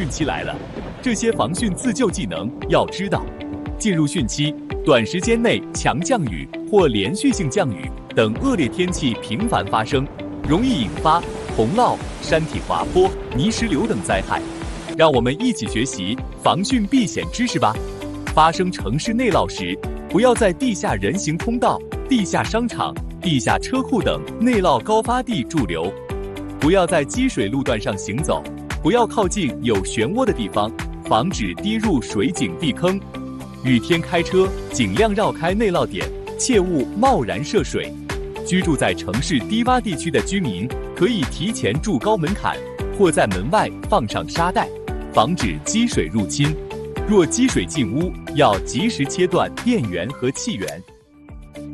汛期来了，这些防汛自救技能要知道。进入汛期，短时间内强降雨或连续性降雨等恶劣天气频繁发生，容易引发洪涝、山体滑坡、泥石流等灾害。让我们一起学习防汛避险知识吧。发生城市内涝时，不要在地下人行通道、地下商场、地下车库等内涝高发地驻留，不要在积水路段上行走，不要靠近有漩涡的地方，防止跌入水井地坑。雨天开车尽量绕开内涝点，切勿贸然涉水。居住在城市低洼地区的居民可以提前筑高门槛，或在门外放上沙袋，防止积水入侵。若积水进屋，要及时切断电源和气源。